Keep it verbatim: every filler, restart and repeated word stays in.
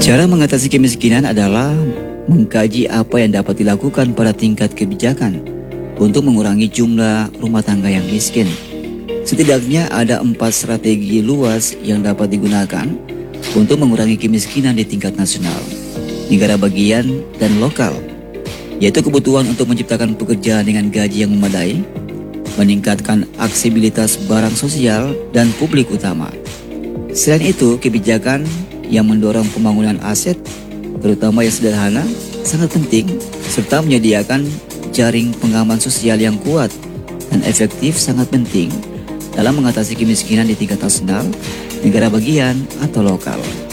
Cara mengatasi kemiskinan adalah mengkaji apa yang dapat dilakukan pada tingkat kebijakan untuk mengurangi jumlah rumah tangga yang miskin. Setidaknya ada empat strategi luas yang dapat digunakan untuk mengurangi kemiskinan di tingkat nasional, negara bagian, dan lokal, yaitu kebutuhan untuk menciptakan pekerjaan dengan gaji yang memadai, meningkatkan aksesibilitas barang sosial dan publik utama. Selain itu, kebijakan yang mendorong pembangunan aset, terutama yang sederhana, sangat penting, serta menyediakan jaring pengaman sosial yang kuat dan efektif sangat penting dalam mengatasi kemiskinan di tingkat nasional, negara bagian, atau lokal.